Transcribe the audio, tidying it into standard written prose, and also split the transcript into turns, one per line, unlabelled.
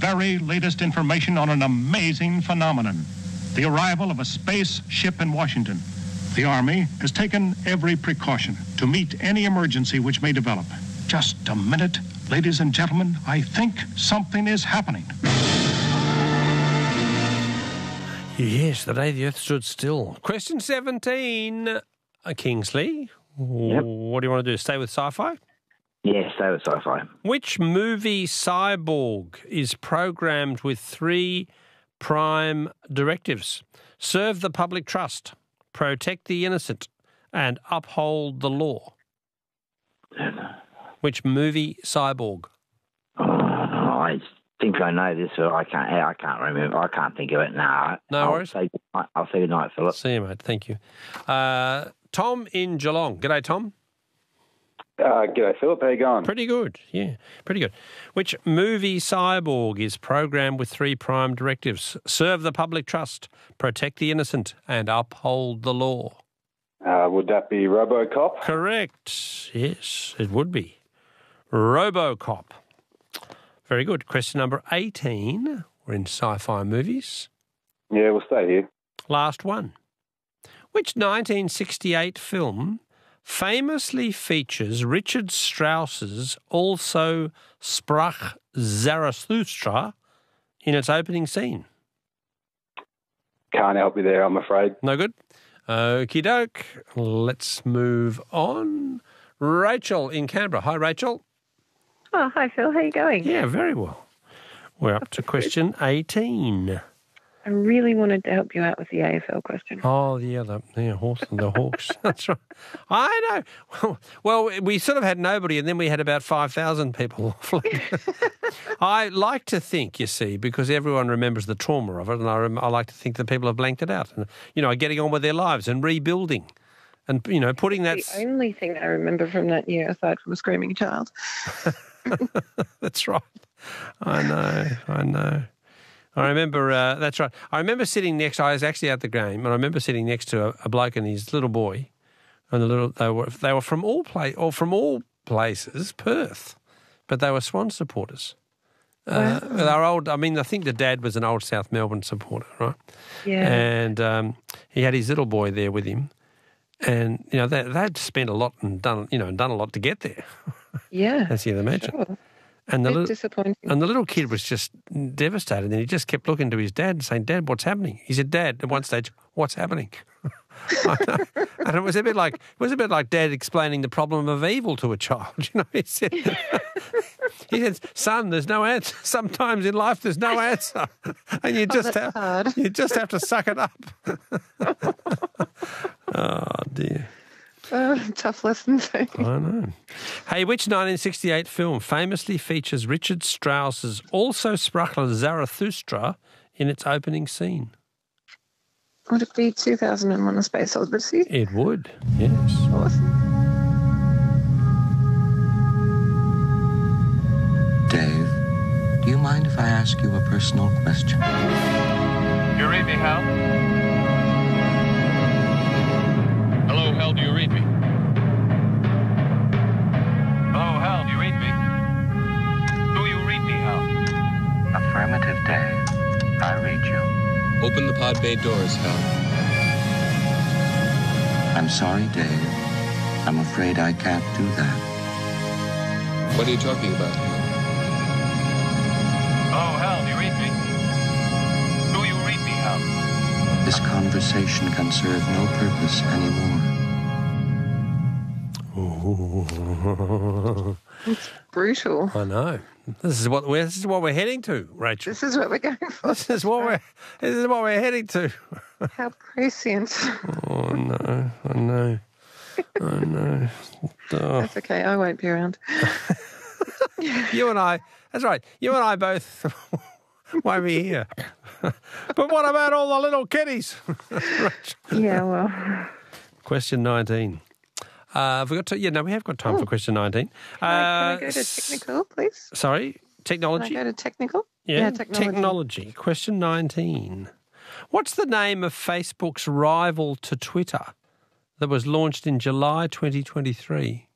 very latest information on an amazing phenomenon, the arrival of a space ship in Washington. The Army has taken every precaution to meet any emergency which may develop. Just a minute, ladies and gentlemen, I think something is happening.
Yes, the day the Earth stood still. Question 17, Kingsley.
Yep.
What do you want to do? Stay with sci-fi?
Yeah, stay with sci-fi.
Which movie cyborg is programmed with 3 prime directives? Serve the public trust, protect the innocent, and uphold the law. Which movie cyborg?
Oh, I think I know this, but I can't remember. I can't think of it now.
No worries.
I'll say good night, Philip.
See you, mate. Thank you. Tom in Geelong. G'day, Tom.
G'day, Philip. How you going?
Pretty good, yeah, pretty good. Which movie cyborg is programmed with 3 prime directives? Serve the public trust, protect the innocent, and uphold the law.
Would that be RoboCop?
Correct. Yes, it would be. RoboCop. Very good. Question number 18. We're in sci-fi movies.
Yeah, we'll stay here.
Last one. Which 1968 film famously features Richard Strauss's Also Sprach Zarathustra in its opening scene?
Can't help you there, I'm afraid.
No good? Okie doke. Let's move on. Rachel in Canberra. Hi, Rachel.
Oh, hi, Phil. How are you going?
Yeah, very well. We're up to question 18.
I really wanted to help you out with the AFL question.
Oh, yeah, the horse and the Hawks. That's right. I know. Well, we sort of had nobody, and then we had about 5,000 people. I like to think, you see, because everyone remembers the trauma of it, and I like to think that people have blanked it out and, are getting on with their lives and rebuilding and, putting that...
The only thing I remember from that year, aside from a screaming child.
That's right. I know. I remember, that's right. I remember sitting next, I was actually at the game, and I remember sitting next to a bloke and his little boy, and they were from all places, Perth, but they were Swan supporters.
Wow.
They were old, I think the dad was an old South Melbourne supporter, right?
Yeah.
And he had his little boy there with him, and, they'd spent a lot and done a lot to get there.
Yeah.
As you'd imagine.
Sure.
And the
disappointing.
And the little kid was just devastated, and he just kept looking to his dad and saying, "Dad, what's happening?" He said, "Dad," at one stage, "What's happening?" And it was a bit like Dad explaining the problem of evil to a child. He said, "Son, there's no answer. Sometimes in life, there's no answer, and you just have to suck it up." Oh dear.
Tough lessons.
I know. Hey, which 1968 film famously features Richard Strauss's Also Sprach Zarathustra in its opening scene?
Would it be 2001: A Space Odyssey?
It would, yes.
Awesome.
Dave, do you mind if I ask you a personal question?
You read me, Hal? Hello, Hal, do you read me? Hello, Hal, do you read me? Do you read me, Hal?
Affirmative, Dave. I read you.
Open the pod bay doors, Hal.
I'm sorry, Dave. I'm afraid I can't do that.
What are you talking about, Hal? Hello, Hal, do you read me? Do you read me, Hal?
This conversation can serve no purpose anymore.
It's brutal.
I know. This is what we're heading to, Rachel.
This is what we're going for.
This is what we're heading to.
How prescient.
Oh no! I know. Oh.
That's okay. I won't be around.
You and I. That's right. You and I both won't be here. But what about all the little kiddies?
Yeah. Well.
Question 19. Have we got to? Yeah, no, we have got time for question 19.
Can I go to technical, please?
Sorry, technology?
Can I go to technical?
Yeah,
technology.
Question 19. What's the name of Facebook's rival to Twitter that was launched in July 2023?